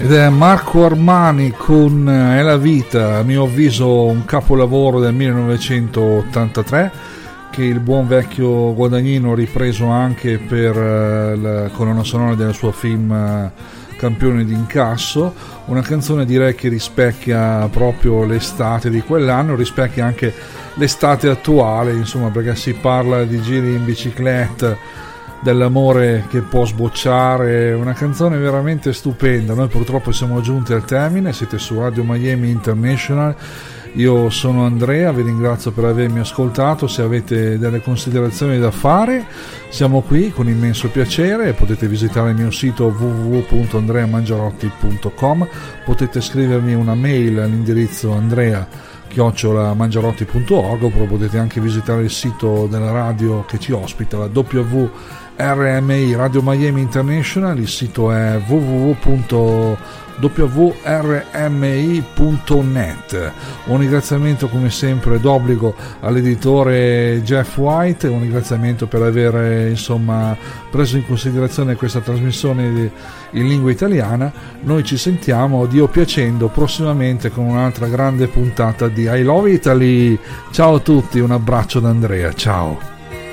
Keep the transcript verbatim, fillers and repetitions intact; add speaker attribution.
Speaker 1: Ed è Marco Armani con È la vita, a mio avviso un capolavoro del millenovecentottantatré che il buon vecchio Guadagnino ha ripreso anche per la colonna sonora del suo film Campione d'incasso, una canzone direi che rispecchia proprio l'estate di quell'anno, rispecchia anche l'estate attuale, insomma, perché si parla di giri in bicicletta, dell'amore che può sbocciare, una canzone veramente stupenda. Noi purtroppo siamo giunti al termine, siete su Radio Miami International, io sono Andrea, vi ringrazio per avermi ascoltato. Se avete delle considerazioni da fare siamo qui con immenso piacere, potete visitare il mio sito w w w punto andrea mangiarotti punto com, potete scrivermi una mail all'indirizzo andrea chiocciola mangiarotti punto org, oppure potete anche visitare il sito della radio che ci ospita, la W R M I Radio Miami International. Il sito è w w w punto w r m i punto net. Un ringraziamento come sempre d'obbligo all'editore Jeff White, un ringraziamento per aver insomma preso in considerazione questa trasmissione in lingua italiana. Noi ci sentiamo, Dio piacendo, prossimamente con un'altra grande puntata di I Love Italy. Ciao a tutti, un abbraccio da Andrea, ciao.